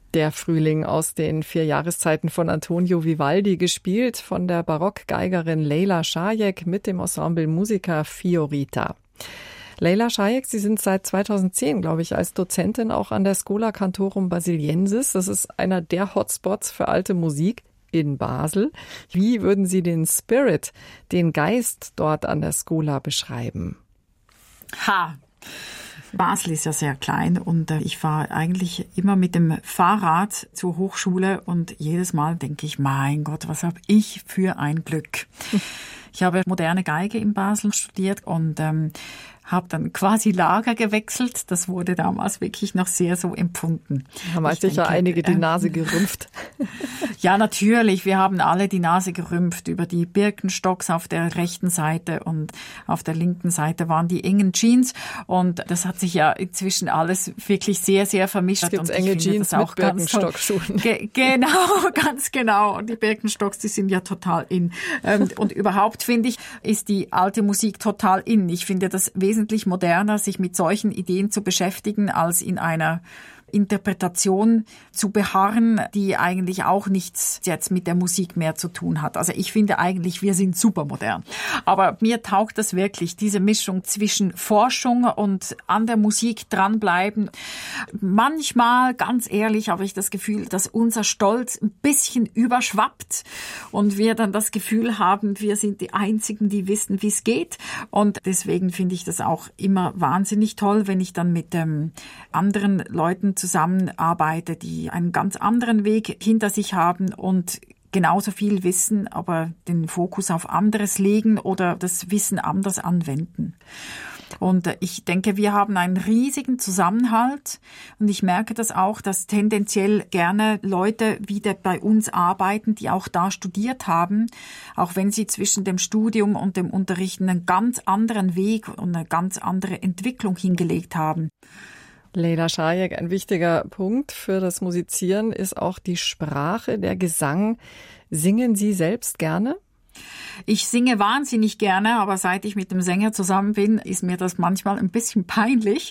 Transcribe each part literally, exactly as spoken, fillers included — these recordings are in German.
Der Frühling aus den vier Jahreszeiten von Antonio Vivaldi, gespielt von der Barockgeigerin Lejla Šajek mit dem Ensemble Musica Fiorita. Lejla Šajek, Sie sind seit zweitausendzehn, glaube ich, als Dozentin auch an der Schola Cantorum Basiliensis. Das ist einer der Hotspots für alte Musik in Basel. Wie würden Sie den Spirit, den Geist dort an der Schola beschreiben? Ha! Basel ist ja sehr klein und äh, ich fahre eigentlich immer mit dem Fahrrad zur Hochschule und jedes Mal denke ich, mein Gott, was habe ich für ein Glück. Ich habe moderne Geige in Basel studiert und ähm, habe dann quasi Lager gewechselt. Das wurde damals wirklich noch sehr so empfunden. Haben euch sicher denke, einige die Nase gerümpft. Ja, natürlich. Wir haben alle die Nase gerümpft über die Birkenstocks auf der rechten Seite und auf der linken Seite waren die engen Jeans. Und das hat sich ja inzwischen alles wirklich sehr, sehr vermischt. Es gibt und enge Jeans mit Birkenstockschuhen. Ge- genau, ganz genau. Und die Birkenstocks, die sind ja total in. Und überhaupt finde ich, ist die alte Musik total in. Ich finde das wesentlich wesentlich moderner, sich mit solchen Ideen zu beschäftigen, als in einer Interpretation zu beharren, die eigentlich auch nichts jetzt mit der Musik mehr zu tun hat. Also ich finde eigentlich, wir sind super modern. Aber mir taugt das wirklich, diese Mischung zwischen Forschung und an der Musik dranbleiben. Manchmal, ganz ehrlich, habe ich das Gefühl, dass unser Stolz ein bisschen überschwappt und wir dann das Gefühl haben, wir sind die Einzigen, die wissen, wie es geht. Und deswegen finde ich das auch immer wahnsinnig toll, wenn ich dann mit ähm, anderen Leuten zusammenarbeite, die einen ganz anderen Weg hinter sich haben und genauso viel wissen, aber den Fokus auf anderes legen oder das Wissen anders anwenden. Und ich denke, wir haben einen riesigen Zusammenhalt und ich merke das auch, dass tendenziell gerne Leute wieder bei uns arbeiten, die auch da studiert haben, auch wenn sie zwischen dem Studium und dem Unterrichten einen ganz anderen Weg und eine ganz andere Entwicklung hingelegt haben. Lejla Šajek, ein wichtiger Punkt für das Musizieren ist auch die Sprache, der Gesang. Singen Sie selbst gerne? Ich singe wahnsinnig gerne, aber seit ich mit dem Sänger zusammen bin, ist mir das manchmal ein bisschen peinlich.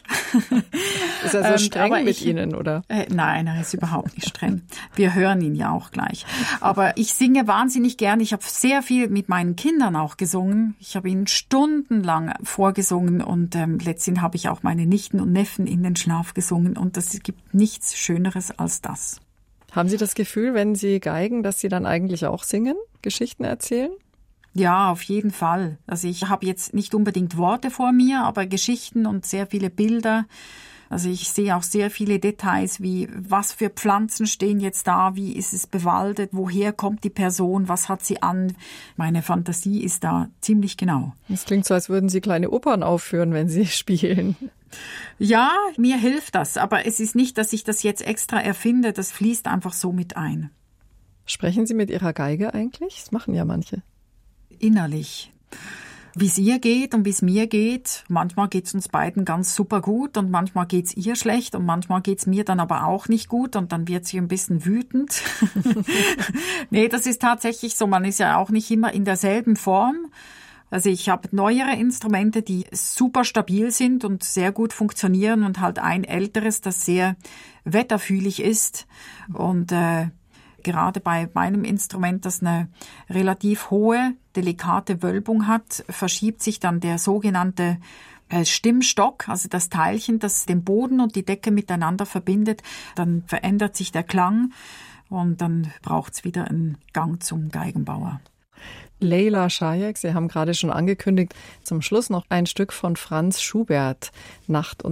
Ist er so ähm, streng mit ich, Ihnen, oder? Äh, nein, er ist überhaupt nicht streng. Wir hören ihn ja auch gleich. Aber ich singe wahnsinnig gerne. Ich habe sehr viel mit meinen Kindern auch gesungen. Ich habe ihnen stundenlang vorgesungen und ähm, letztendlich habe ich auch meine Nichten und Neffen in den Schlaf gesungen. Und es gibt nichts Schöneres als das. Haben Sie das Gefühl, wenn Sie geigen, dass Sie dann eigentlich auch singen, Geschichten erzählen? Ja, auf jeden Fall. Also ich habe jetzt nicht unbedingt Worte vor mir, aber Geschichten und sehr viele Bilder. Also ich sehe auch sehr viele Details, wie was für Pflanzen stehen jetzt da, wie ist es bewaldet, woher kommt die Person, was hat sie an. Meine Fantasie ist da ziemlich genau. Es klingt so, als würden Sie kleine Opern aufführen, wenn Sie spielen. Ja, mir hilft das, aber es ist nicht, dass ich das jetzt extra erfinde, das fließt einfach so mit ein. Sprechen Sie mit Ihrer Geige eigentlich? Das machen ja manche. Innerlich. Wie es ihr geht und wie es mir geht. Manchmal geht es uns beiden ganz super gut und manchmal geht es ihr schlecht und manchmal geht es mir dann aber auch nicht gut und dann wird sie ein bisschen wütend. Nee, das ist tatsächlich so. Man ist ja auch nicht immer in derselben Form. Also ich habe neuere Instrumente, die super stabil sind und sehr gut funktionieren und halt ein älteres, das sehr wetterfühlig ist und äh, gerade bei meinem Instrument, das eine relativ hohe, delikate Wölbung hat, verschiebt sich dann der sogenannte Stimmstock, also das Teilchen, das den Boden und die Decke miteinander verbindet. Dann verändert sich der Klang und dann braucht es wieder einen Gang zum Geigenbauer. Lejla Šajek, Sie haben gerade schon angekündigt, zum Schluss noch ein Stück von Franz Schubert, Nacht und